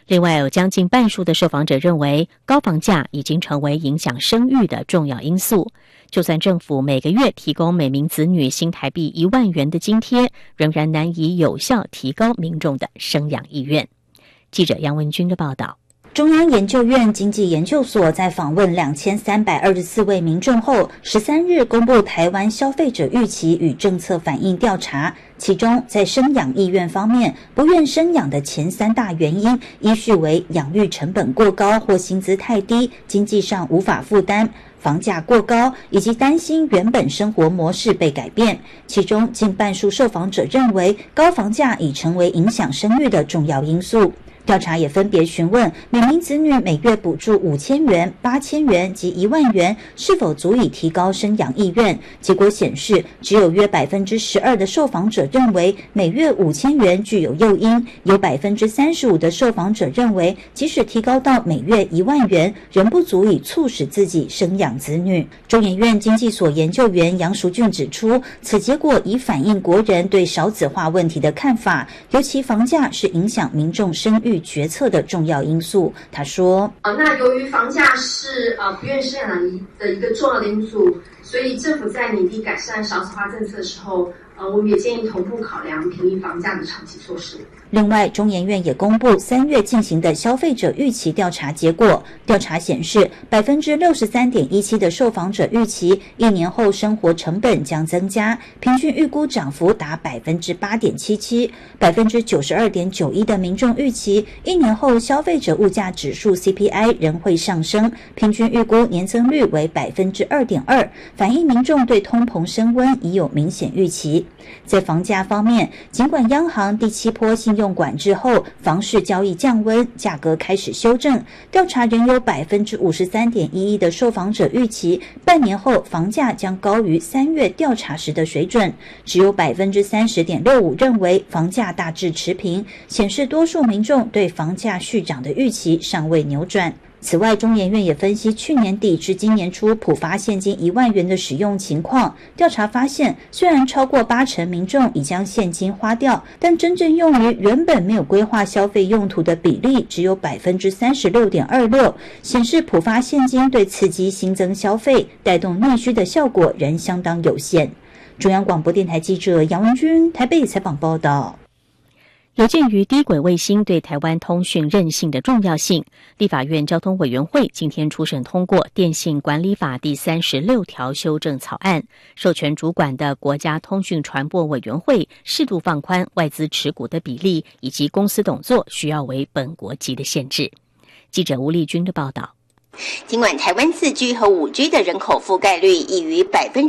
另外，有将近半数的受访者认为，高房价已经成为影响生育的重要因素。就算政府每个月提供每名子女新台币1万元的津贴，仍然难以有效提高民众的生养意愿。记者杨文君的报道。 中央研究院经济研究所在访问2324位民众后，13日公布台湾消费者预期与政策反应调查，其中在生养意愿方面，不愿生养的前3大原因依序为养育成本过高或薪资太低，经济上无法负担，房价过高，以及担心原本生活模式被改变。其中近半数受访者认为，高房价已成为影响生育的重要因素。调查也分别询问每名子女每月补助5000元、8000元及1万元是否足以提高生养意愿。结果显示，只有约12%的受访者认为每月5000元具有诱因，有35%的受访者认为即使提高到每月1万元，仍不足以促使自己生养子女。中研院经济所研究员杨淑俊指出，此结果已反映国人对少子化问题的看法，尤其房价是影响民众生育决策的重要因素。他说， 那由于房价是不愿生养的一个重要的因素，所以政府在拟定改善少子化政策的时候，我们也建议同步考量平抑房价的长期措施。 另外，中研院也公布3月进行的消费者预期调查结果。调查显示，63.17%的受访者预期1年后生活成本将增加，平均预估涨幅达8.77%。92.91%的民众预期1年后消费者物价指数 CPI 仍会上升，平均预估年增率为2.2%，反映民众对通膨升温已有明显预期。在房价方面，尽管央行第7波信用管制后，房市交易降温，价格开始修正，调查仍有53.11%的受访者预期半年后房价将高于3月调查时的水准，只有30.65%认为房价大致持平，显示多数民众对房价续涨的预期尚未扭转。此外，中研院也分析去年底至今年初普发现金1万元的使用情况。调查发现，虽然超过80%民众已将现金花掉，但真正用于原本没有规划消费用途的比例只有36.26%，显示普发现金对刺激新增消费、带动内需的效果仍相当有限。中央广播电台记者杨文君台北采访报道。 有鉴于低轨卫星对台湾通讯韧性的重要性，立法院交通委员会今天初审通过《电信管理法》第36条修正草案，授权主管的国家通讯传播委员会适度放宽外资持股的比例，以及公司董座需要为本国籍的限制。记者吴丽君的报道。 尽管台湾4G 和5G 的人口覆盖率已逾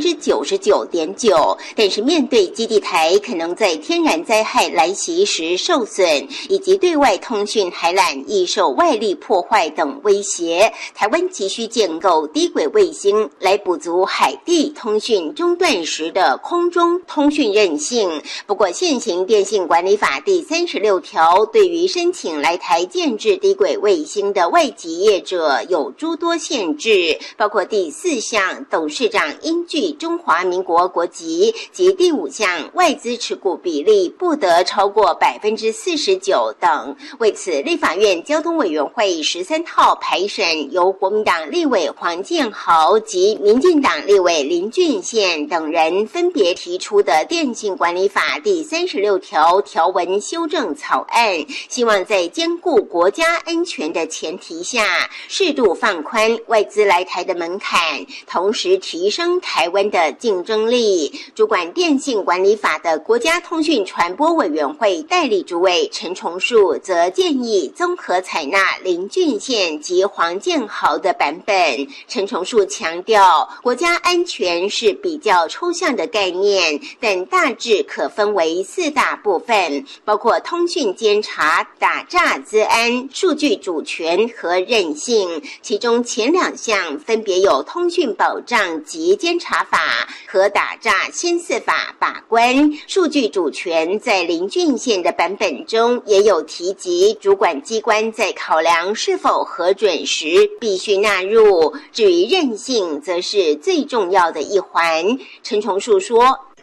99.9%， 但是面对基地台可能在天然灾害来袭时受损，以及对外通讯海缆易受外力破坏等威胁，台湾急需建构低轨卫星来补足海地通讯中断时的空中通讯韧性。不过现行电信管理法第36条对于申请来台建制低轨卫星的外籍业者有诸多限制，包括第4项董事长应具中华民国国籍，及第5项外资持股比例不得超过 49% 等。为此，立法院交通委员会13号排审由国民党立委黄建豪及民进党立委林俊宪等人分别提出的电信管理法第36条条文修正草案，希望在兼顾国家安全的前提下，适度放宽外资来台的门槛，同时提升台湾的竞争力。主管电信管理法的国家通讯传播委员会代理主委陈崇树则建议综合采纳林俊宪及黄建豪的版本。陈崇树强调，国家安全是比较抽象的概念，但大致可分为4大部分，包括通讯监察、打诈资安、数据主权和韧性。其中前2项分别有通讯保障及监察法和打诈先四法把关。数据主权在林俊宪的版本中也有提及，主管机关在考量是否核准时必须纳入。至于韧性则是最重要的一环。陈崇树说，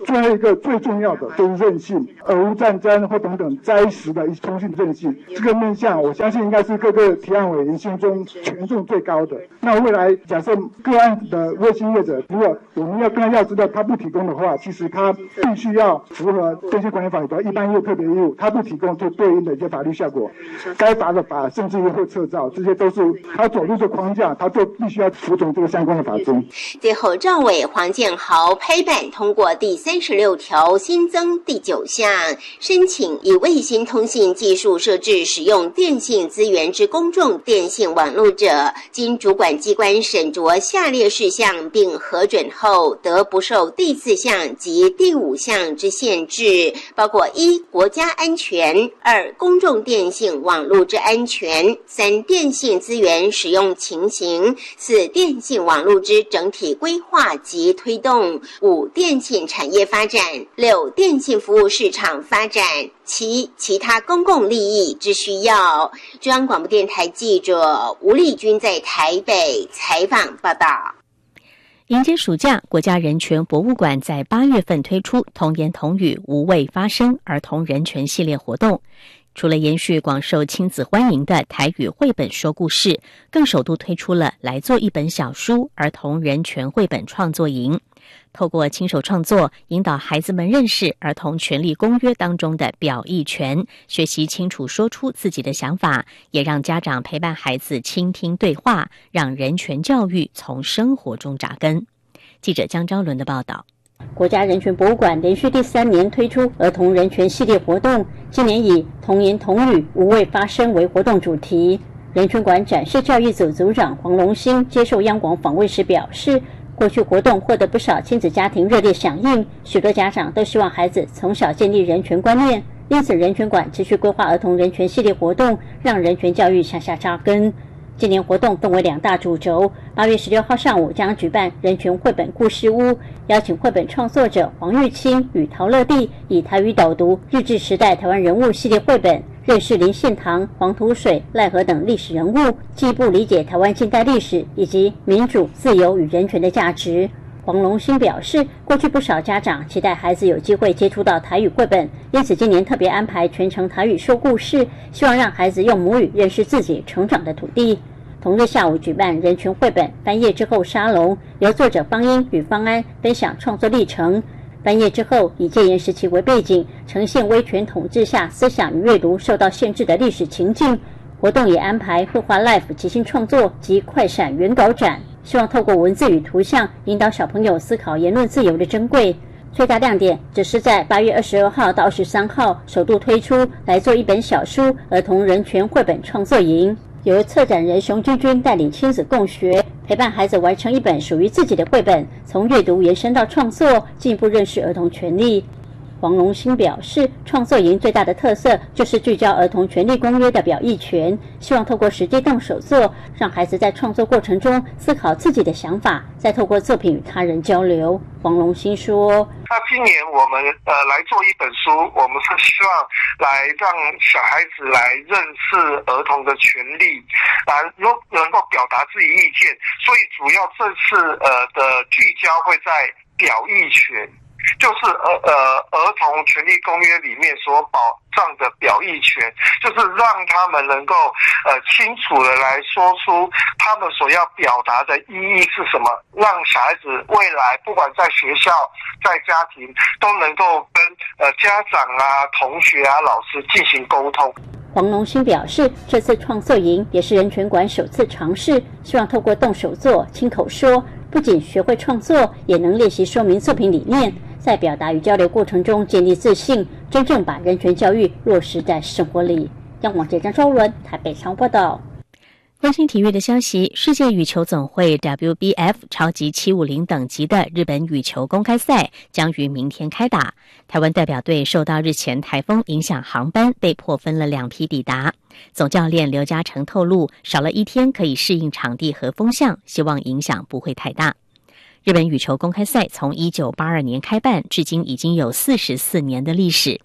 最后一个最重要的就是韧性，俄乌战争或等等灾时的通讯韧性，这个面向我相信应该是各个提案委员心中权重最高的。那未来假设个案的卫星业者，如果我们要知道他不提供的话，其实他必须要符合电信管理法里的一般业务、特别业务，他不提供就对应的一些法律效果，该罚的罚，甚至于会撤照，这些都是他走入这框架，他就必须要服从这个相关的法规。 最后，赵委黄建豪拍板通过第36条新增第9项，申请以卫星通信技术设置使用电信资源之公众电信网络者，经主管机关审酌下列事项并核准后，得不受第4项及第5项之限制，包括1、国家安全；2、公众电信网络之安全；3、电信资源使用情形；4、电信网络之整体规划及推动；5、电信产业发展；6、电信服务市场发展；7、其他公共利益之需要。中央广播电台记者吴丽君在台北采访报道。 迎接暑假，国家人权博物馆在8月份推出童言童语无畏发声儿童人权系列活动。除了延续广受亲子欢迎的台语绘本说故事，更首度推出了来做一本小书儿童人权绘本创作营。透过亲手创作，引导孩子们认识《儿童权利公约》当中的表意权，学习清楚说出自己的想法，也让家长陪伴孩子倾听对话，让人权教育从生活中扎根。记者江昭伦的报道。 国家人权博物馆连续第3年推出儿童人权系列活动，今年以童言童语无畏发声为活动主题。人权馆展示教育组组长黄龙兴接受央广访问时表示，过去活动获得不少亲子家庭热烈响应，许多家长都希望孩子从小建立人权观念，因此人权馆持续规划儿童人权系列活动，让人权教育向下扎根。今年活动分为2大主轴，8月16号上午将举办人权绘本故事屋，邀请绘本创作者黄玉清与陶乐蒂以台语导读日治时代台湾人物系列绘本，认识林献堂、黄土水、赖和等历史人物，进一步理解台湾近代历史以及民主、自由与人权的价值。黄龙兴表示，过去不少家长期待孩子有机会接触到台语绘本，因此今年特别安排全程台语说故事，希望让孩子用母语认识自己成长的土地。同日下午举办人权绘本翻页之后沙龙，由作者方英与方安分享创作历程。翻页之后，以戒严时期为背景，呈现威权统治下思想与阅读受到限制的历史情境。活动也安排绘画 Live 即兴创作及快闪原稿展，希望透过文字与图像引导小朋友思考言论自由的珍贵。最大亮点只是在8月22号到23号首度推出来做一本小书儿童人权绘本创作营，由策展人熊君君带领亲子共学，陪伴孩子完成一本属于自己的绘本，从阅读延伸到创作，进一步认识儿童权利。黄龙兴表示，创作营最大的特色就是聚焦儿童权利公约的表意权，希望透过实际动手做，让孩子在创作过程中思考自己的想法，再透过作品与他人交流。黄龙兴说， 那今年我们来做一本书，我们是希望来让小孩子来认识儿童的权利，能够表达自己意见，所以主要这次的聚焦会在表意权，就是儿童权利公约里面所保障的表意权，就是让他们能够清楚的来说出他们所要表达的意义是什么，让小孩子未来不管在学校在家庭都能够跟家长啊、同学啊、老师进行沟通。 黄龙兴表示，这次创作营也是人权馆首次尝试，希望透过动手做、亲口说，不仅学会创作，也能练习说明作品理念，在表达与交流过程中建立自信，真正把人权教育落实在生活里。央广记者张昭伦台北采访报道。 关心体育的消息，世界羽球总会 WBF 超级750等级的日本羽球公开赛将于明天开打。台湾代表队受到日前台风影响，航班被迫分了2批抵达。总教练刘嘉诚透露，少了1天可以适应场地和风向，希望影响不会太大。日本羽球公开赛从1982年开办，至今已经有44年的历史。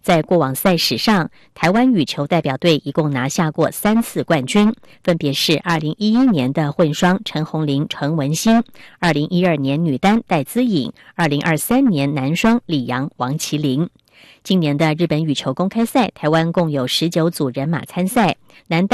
在过往赛事上，台湾羽球代表队一共拿下过3次冠军，分别是2011年的混双陈红玲、陈文心，2012年女单戴资颖，2023年男双李洋、王麒麟。今年的日本羽球公开赛，台湾共有19组人马参赛，男单